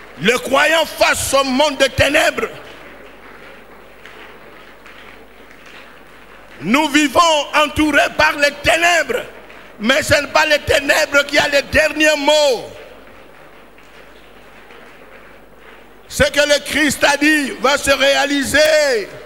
Le croyant face au monde de ténèbres. Nous vivons entourés par les ténèbres. Mais ce n'est pas les ténèbres qui a le dernier mot. Ce que le Christ a dit va se réaliser.